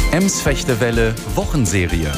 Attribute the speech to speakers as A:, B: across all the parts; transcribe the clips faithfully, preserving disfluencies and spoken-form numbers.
A: Emsfechtewelle Wochenserie.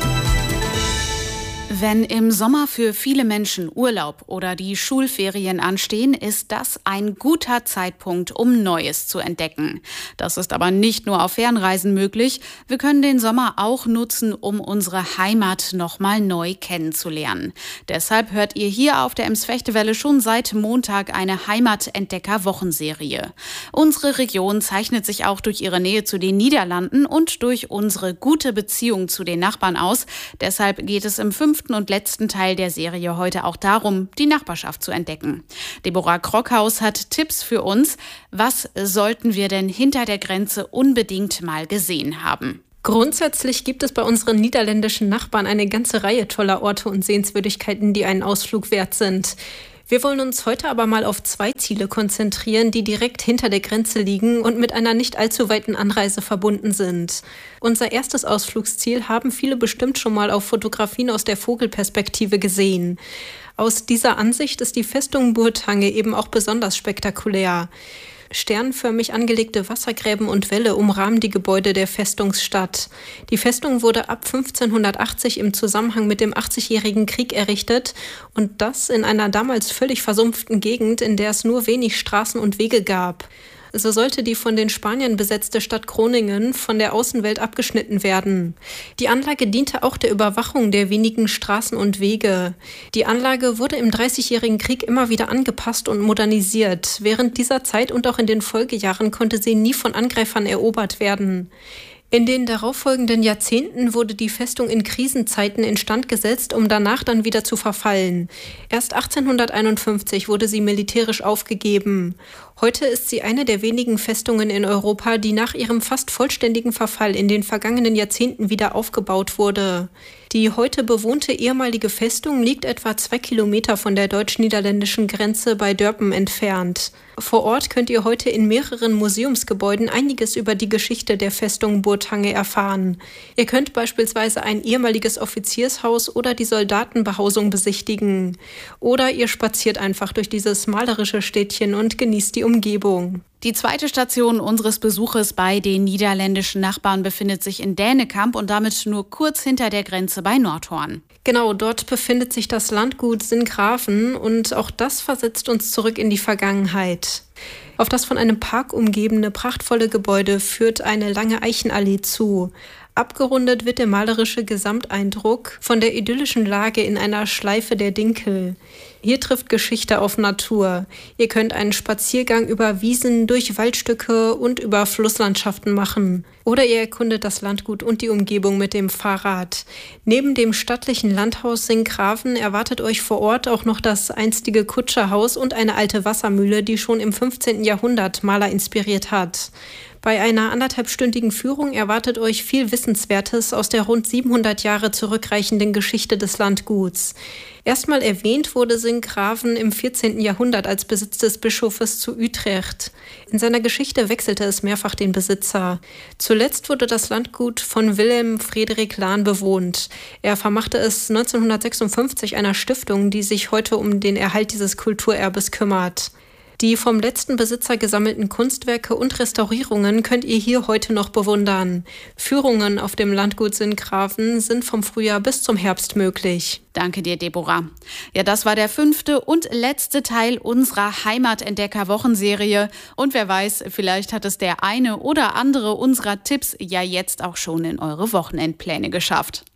B: Wenn im Sommer für viele Menschen Urlaub oder die Schulferien anstehen, ist das ein guter Zeitpunkt, um Neues zu entdecken. Das ist aber nicht nur auf Fernreisen möglich. Wir können den Sommer auch nutzen, um unsere Heimat nochmal neu kennenzulernen. Deshalb hört ihr hier auf der Emsfechtewelle schon seit Montag eine Heimatentdecker-Wochenserie. Unsere Region zeichnet sich auch durch ihre Nähe zu den Niederlanden und durch unsere gute Beziehung zu den Nachbarn aus. Deshalb geht es im fünften und letzten Teil der Serie heute auch darum, die Nachbarschaft zu entdecken. Deborah Krockhaus hat Tipps für uns. Was sollten wir denn hinter der Grenze unbedingt mal gesehen haben?
C: Grundsätzlich gibt es bei unseren niederländischen Nachbarn eine ganze Reihe toller Orte und Sehenswürdigkeiten, die einen Ausflug wert sind. Wir wollen uns heute aber mal auf zwei Ziele konzentrieren, die direkt hinter der Grenze liegen und mit einer nicht allzu weiten Anreise verbunden sind. Unser erstes Ausflugsziel haben viele bestimmt schon mal auf Fotografien aus der Vogelperspektive gesehen. Aus dieser Ansicht ist die Festung Burgthange eben auch besonders spektakulär. Sternförmig angelegte Wassergräben und Wälle umrahmen die Gebäude der Festungsstadt. Die Festung wurde ab fünfzehnhundertachtzig im Zusammenhang mit dem achtzigjährigen Krieg errichtet und das in einer damals völlig versumpften Gegend, in der es nur wenig Straßen und Wege gab. So sollte die von den Spaniern besetzte Stadt Groningen von der Außenwelt abgeschnitten werden. Die Anlage diente auch der Überwachung der wenigen Straßen und Wege. Die Anlage wurde im Dreißigjährigen Krieg immer wieder angepasst und modernisiert. Während dieser Zeit und auch in den Folgejahren konnte sie nie von Angreifern erobert werden. In den darauffolgenden Jahrzehnten wurde die Festung in Krisenzeiten instand gesetzt, um danach dann wieder zu verfallen. Erst achtzehnhunderteinundfünfzig wurde sie militärisch aufgegeben. Heute ist sie eine der wenigen Festungen in Europa, die nach ihrem fast vollständigen Verfall in den vergangenen Jahrzehnten wieder aufgebaut wurde. Die heute bewohnte ehemalige Festung liegt etwa zwei Kilometer von der deutsch-niederländischen Grenze bei Dörpen entfernt. Vor Ort könnt ihr heute in mehreren Museumsgebäuden einiges über die Geschichte der Festung Burgthange erfahren. Ihr könnt beispielsweise ein ehemaliges Offiziershaus oder die Soldatenbehausung besichtigen. Oder ihr spaziert einfach durch dieses malerische Städtchen und genießt die Umgebung.
B: Die zweite Station unseres Besuches bei den niederländischen Nachbarn befindet sich in Dänekamp und damit nur kurz hinter der Grenze bei Nordhorn.
C: Genau, dort befindet sich das Landgut Sinkgraven und auch das versetzt uns zurück in die Vergangenheit. Auf das von einem Park umgebene, prachtvolle Gebäude führt eine lange Eichenallee zu. Abgerundet wird der malerische Gesamteindruck von der idyllischen Lage in einer Schleife der Dinkel. Hier trifft Geschichte auf Natur. Ihr könnt einen Spaziergang über Wiesen, durch Waldstücke und über Flusslandschaften machen. Oder ihr erkundet das Landgut und die Umgebung mit dem Fahrrad. Neben dem stattlichen Landhaus Sinkgraven erwartet euch vor Ort auch noch das einstige Kutscherhaus und eine alte Wassermühle, die schon im fünfzehnten Jahrhundert Maler inspiriert hat. Bei einer anderthalbstündigen Führung erwartet euch viel Wissenswertes aus der rund siebenhundert Jahre zurückreichenden Geschichte des Landguts. Erstmal erwähnt wurde Sinkgraven im vierzehnten Jahrhundert als Besitz des Bischofes zu Utrecht. In seiner Geschichte wechselte es mehrfach den Besitzer. Zuletzt wurde das Landgut von Wilhelm Friedrich Lahn bewohnt. Er vermachte es neunzehnhundertsechsundfünfzig einer Stiftung, die sich heute um den Erhalt dieses Kulturerbes kümmert. Die vom letzten Besitzer gesammelten Kunstwerke und Restaurierungen könnt ihr hier heute noch bewundern. Führungen auf dem Landgut Sinkgraven sind vom Frühjahr bis zum Herbst möglich.
B: Danke dir, Deborah. Ja, das war der fünfte und letzte Teil unserer Heimatentdecker-Wochenserie. Und wer weiß, vielleicht hat es der eine oder andere unserer Tipps ja jetzt auch schon in eure Wochenendpläne geschafft.